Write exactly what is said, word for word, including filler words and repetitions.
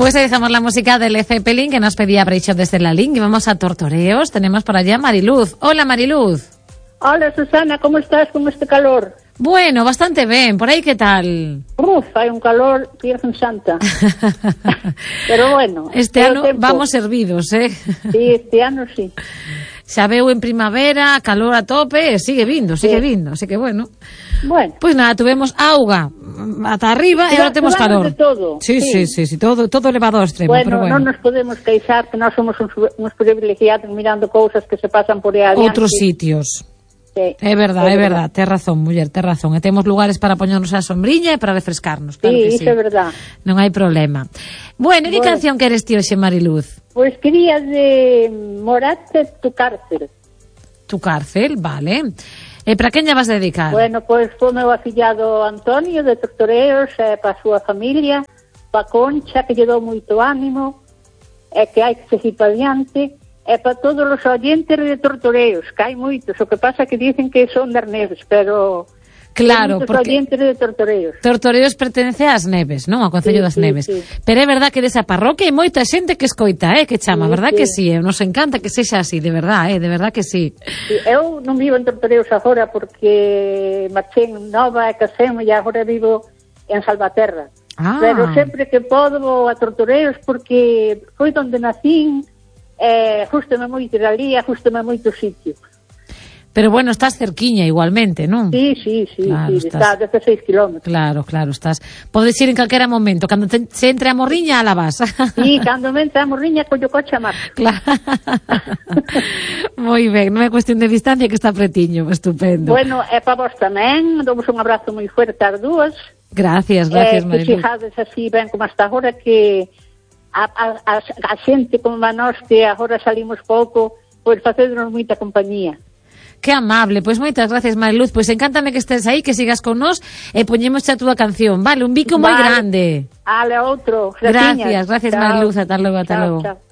Pues ahí dejamos la música de Led Zeppelin que nos pedía Breixo desde la link y vamos a Tortoreos. Tenemos por allá Mariluz. Hola, Mariluz. Hola, Susana, ¿cómo estás con este calor? Bueno, bastante bien. ¿Por ahí qué tal? Uf, hay un calor, Virgen Santa. Pero bueno. Este ano vamos servidos, eh? Sí, este ano sí. Xa veu en primavera, calor a tope, sigue vindo, sigue sí. vindo, así que bueno. Bueno. Pues nada, tuvemos auga ata arriba e agora temos calor. De todo. Sí, sí, sí, sí, sí, todo todo elevado ao extremo, bueno, pero bueno. non nos podemos queixar que nós somos uns, uns privilegiados mirando cousas que se pasan por aí adiante. Outros sitios. Sí, é verdade, é verdade, tes razón, muller, tes razón. E temos lugares para poñernos a sombriña e para refrescarnos, claro sí, que sí. Sí, iso é verdade. Non hai problema. Bueno, e que bueno. canción queres ti hoxe, Mariluz? Pois pues quería de Morat, Tu cárcel. Tu cárcel, vale. E para quen lle vas dedicar? Bueno, pois pues, foi meu afillado Antonio de Tortoreos, e para a súa familia, para Concha, que lle dou moito ánimo, e que hai que seguir para diante. É para todos os oyentes de Tortoreos, que hai moitos, o que pasa que dicen que son das Neves, pero claro, moitos porque oyentes de Tortoreos. Tortoreos pertence ás Neves, non? Ao Concello sí, das sí, Neves. Sí. Pero é verdad que desa parroquia hai moita xente que escoita, eh, que chama, sí, verdad sí. que sí, nos encanta que sexa así, de verdad, eh, de verdad que sí. sí. Eu non vivo en Tortoreos agora porque marchei en Nova e casemos e agora vivo en Salvaterra. Ah. Pero sempre que podo vou a Tortoreos porque foi onde nacín. Eh, justame moito ir ali, justame moito sitio. Pero bueno, estás cerquiña igualmente, non? Sí, sí, sí, claro, sí estás... está dezasseis kilómetros. Claro, claro, estás. Podes ir en calquera momento, cando te, se entre a morriña, la vas. Sí, cando me entre a morriña, collo coche a marcha. Claro. Moi ben, non é cuestión de distancia que está pretiño, estupendo. Bueno, é para vos tamén, damos un abrazo moi fuerte ás dúas. Gracias, gracias, eh, Mariluz. Que fijades así ben como hasta agora que A, a, a, a xente como a nós que agora salimos pouco, pois facednos moita compañía. Que amable, pois moitas gracias, Mariluz. Pois encántame que estés aí, que sigas con nós e poñemos a túa canción. Vale, un bico moi vale. grande. Ale, outro. Gracias, gracias, Mariluz. Ata logo, ata logo.